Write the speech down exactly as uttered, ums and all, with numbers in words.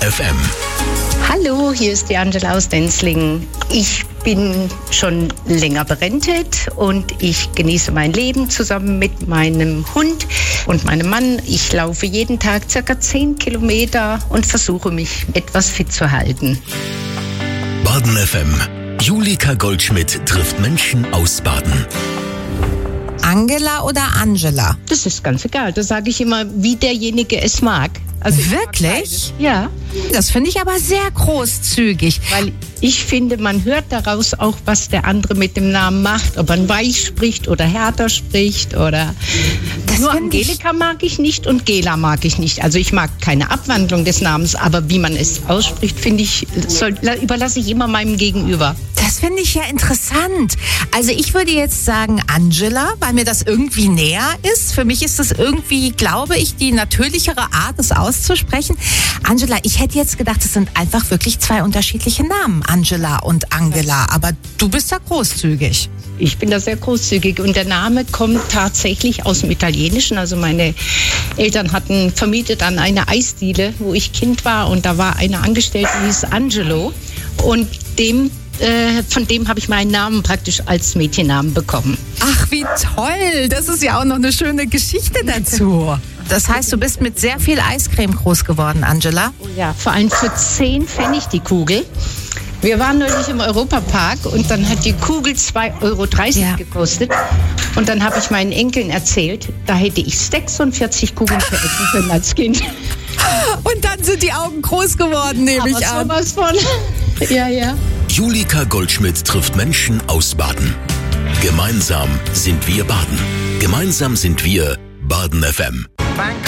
F M. Hallo, hier ist die Angela aus Denzlingen. Ich bin schon länger berentet und ich genieße mein Leben zusammen mit meinem Hund und meinem Mann. Ich laufe jeden Tag circa zehn Kilometer und versuche mich etwas fit zu halten. Baden F M. Julika Goldschmidt trifft Menschen aus Baden. Angela oder Angela? Das ist ganz egal. Das sage ich immer, wie derjenige es mag. Also wirklich? Ja. Das finde ich aber sehr großzügig. Weil ich finde, man hört daraus auch, was der andere mit dem Namen macht. Ob man weich spricht oder härter spricht oder... Das Nur find ich- Angelika mag ich nicht und Gela mag ich nicht. Also ich mag keine Abwandlung des Namens, aber wie man es ausspricht, finde ich, soll, überlasse ich immer meinem Gegenüber. Das finde ich ja interessant. Also ich würde jetzt sagen Angela, weil mir das irgendwie näher ist. Für mich ist das irgendwie, glaube ich, die natürlichere Art, es auszusprechen. Angela, ich hätte jetzt gedacht, es sind einfach wirklich zwei unterschiedliche Namen, Angela und Angela. Aber du bist da großzügig. Ich bin da sehr großzügig und der Name kommt tatsächlich aus dem Italienischen. Also meine Eltern hatten vermietet an eine Eisdiele, wo ich Kind war, und da war eine Angestellte, die hieß Angelo, und dem äh, von dem habe ich meinen Namen praktisch als Mädchennamen bekommen. Ach, wie toll. Das ist ja auch noch eine schöne Geschichte dazu. Das heißt, du bist mit sehr viel Eiscreme groß geworden, Angela. Ja, vor allem für zehn Pfennig die Kugel. Wir waren neulich im Europapark und dann hat die Kugel zwei Euro dreißig Ja. gekostet. Und dann habe ich meinen Enkeln erzählt, da hätte ich sechsundvierzig Kugeln veressen können als Kind. Und dann sind die Augen groß geworden, nehme Aber ich an. sowas von. Ja, ja. Julika Goldschmidt trifft Menschen aus Baden. Gemeinsam sind wir Baden. Gemeinsam sind wir Baden F M.